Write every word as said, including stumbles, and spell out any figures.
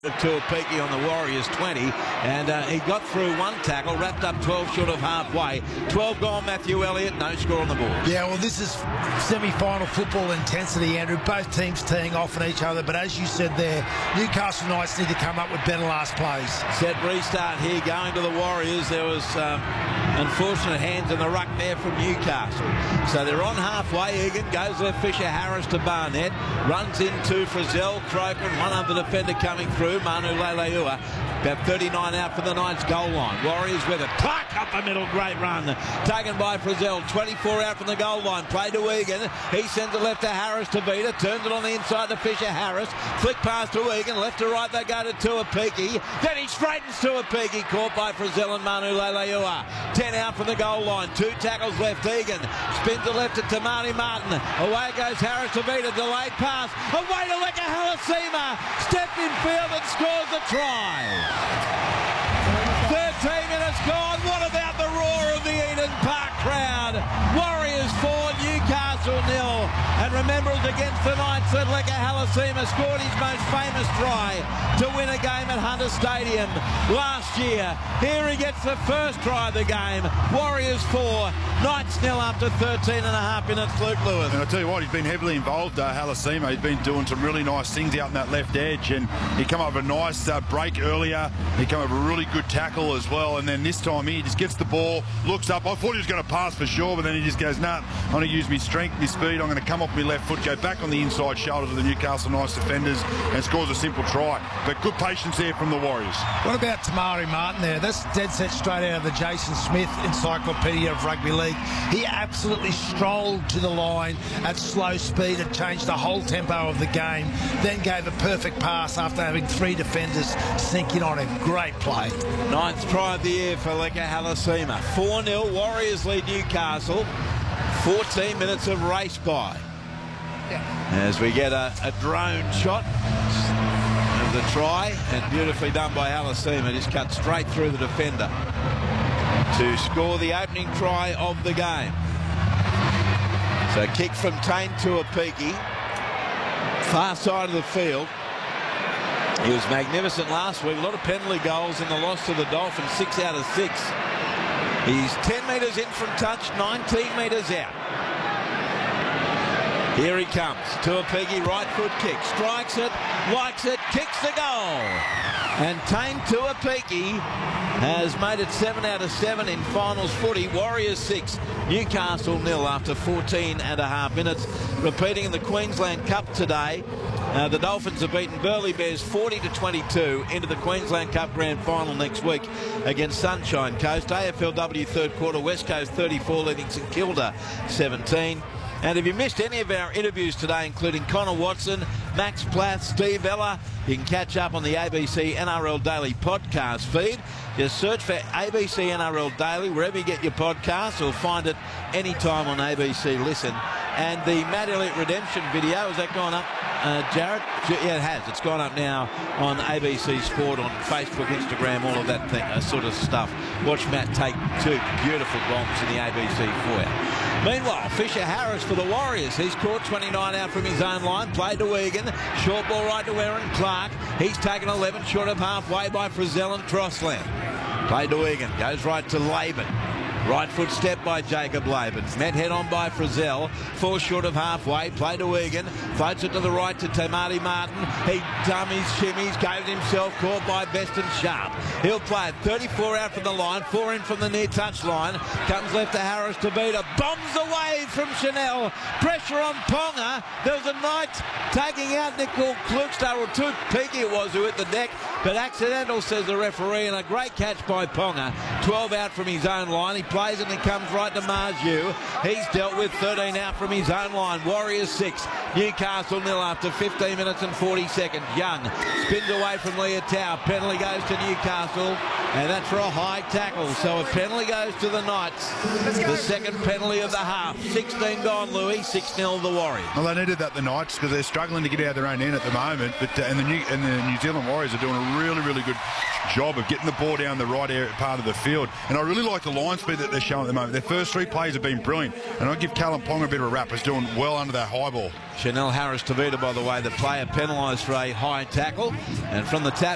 Tuapiki on the Warriors twenty, and uh, he got through one tackle, wrapped up twelve short of halfway. twelve gone, Matthew Elliott, no score on the board. Yeah, well, this is semi-final football intensity, Andrew. Both teams teeing off on each other, but as you said there, Newcastle Knights need to come up with better last plays. Set restart here, going to the Warriors. There was um, unfortunate hands in the ruck there from Newcastle. So they're on halfway. Egan goes left, Fisher Harris to Barnett, runs into Frizzell, Croker, one other defender coming through, Manu Leilua. About thirty-nine out for the Knights goal line. Warriors with it. Clark up the middle. Great run. Taken by Frizzell. twenty-four out from the goal line. Play to Egan. He sends it left to Harris to Vita. Turns it on the inside to Fisher Harris. Flick pass to Egan. Left to right they go to Tuapiki. Then he straightens Tuapiki. Caught by Frizzell and Manu Leilua. ten out from the goal line. Two tackles left. Egan spins it left to Tamani Martin. Away goes Harris to Vita. Delayed pass. Away to Leka Halasima. Stepped in field and scores the try. thirteen minutes gone. What about the roar of the Eden Park crowd? Warriors four, Newcastle nil. And remember, it was against the Knights that Leka Halasima scored his most famous try to win a game at Hunter Stadium last year. Here he gets the first try of the game. Warriors four, Knights nil after thirteen and a half minutes. Luke Lewis. And I'll tell you what, he's been heavily involved, uh, Halasima. He's been doing some really nice things out in that left edge, and he come up with a nice uh, break earlier. He come up with a really good tackle as well, and then this time he just gets the ball, looks up. I thought he was going to pass for sure, but then he just goes, nah, I'm going to use my strength, my speed. I'm going to come off my left foot, go back on the inside shoulders of the Newcastle Knights defenders, and scores a simple try. But good patience there from the Warriors. What about Tamari Martin there? That's dead set straight out of the Jason Smith Encyclopedia of Rugby League. He absolutely strolled to the line at slow speed and changed the whole tempo of the game, then gave a perfect pass after having three defenders sink in on him. Great play. Ninth try of the year for Leka Halasima. four nil, Warriors lead Newcastle. fourteen minutes of race by. As we get a, a drone shot of the try, and beautifully done by Halasima, just cut straight through the defender to score the opening try of the game. So kick from Tane Tuapiki, far side of the field. He was magnificent last week. A lot of penalty goals in the loss to the Dolphins, six out of six. He's ten metres in from touch, nineteen metres out. Here he comes. Tuapiki, right foot kick. Strikes it, likes it, kicks the goal. And Tane Tuapiki has made it seven out of seven in finals footy. Warriors six, Newcastle nil after fourteen and a half minutes. Repeating in the Queensland Cup today, uh, the Dolphins have beaten Burleigh Bears forty to twenty-two into the Queensland Cup Grand Final next week against Sunshine Coast. A F L W third quarter, West Coast thirty-four leading St Kilda seventeen. And if you missed any of our interviews today, including Connor Watson, Max Plath, Steve Ella, you can catch up on the A B C N R L Daily podcast feed. Just search for A B C N R L Daily wherever you get your podcasts, or find it anytime on A B C Listen. And the Matt Elliott Redemption video, has that gone up, uh, Jared? Yeah, it has. It's gone up now on A B C Sport, on Facebook, Instagram, all of that thing, uh, sort of stuff. Watch Matt take two beautiful bombs in the A B C foyer. Meanwhile, Fisher Harris for the Warriors. He's caught twenty-nine out from his own line. Played to Egan. Short ball right to Aaron Clark. He's taken eleven short of halfway by Frizzell and Crossland. Played to Egan. Goes right to Laban. Right foot step by Jacob Laban. Met head on by Frizzell. Four short of halfway. Play to Egan. Floats it to the right to Tamati Martin. He dummies, shimmies, goes himself. Caught by Beston Sharp. He'll play it. thirty-four out from the line. Four in from the near touch line. Comes left to Harris to Vita. Bombs away from Chanel. Pressure on Ponga. There was a Knight taking out Nicole Klukstad, or Tuapiki it was, who hit the deck, but accidental, says the referee, and a great catch by Ponga. twelve out from his own line. He plays it and it comes right to Marju. He's dealt with thirteen out from his own line. Warriors six, Newcastle nil after fifteen minutes and forty seconds. Young spins away from Leotau. Penalty goes to Newcastle, and that's for a high tackle. So a penalty goes to the Knights. The second penalty of the half. sixteen gone, Louis. six nil the Warriors. Well, they needed that, the Knights, because they're struggling to get out of their own end at the moment. But uh, and the New and the New Zealand Warriors are doing a really, really good job of getting the ball down the right area, part of the field. And I really like the line speed that they're showing at the moment. Their first three plays have been brilliant, and I give Callum Ponga a bit of a rap. He's doing well under that high ball. Chanel Harris Tavita, by the way, the player penalised for a high tackle, and from the tap